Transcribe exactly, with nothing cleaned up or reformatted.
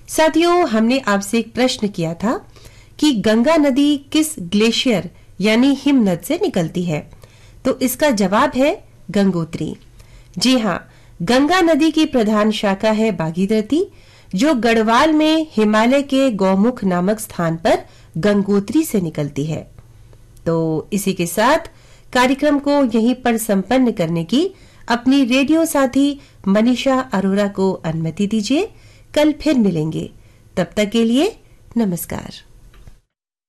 साथियों, हमने आपसे एक प्रश्न किया था कि गंगा नदी किस ग्लेशियर यानी हिमनद से निकलती है। तो इसका जवाब है गंगोत्री। जी हाँ, गंगा नदी की प्रधान शाखा है भागीरथी, जो गढ़वाल में हिमालय के गौमुख नामक स्थान पर गंगोत्री से निकलती है। तो इसी के साथ कार्यक्रम को यहीं पर संपन्न करने की अपनी रेडियो साथी मनीषा अरोरा को अनुमति दीजिए। कल फिर मिलेंगे, तब तक के लिए नमस्कार।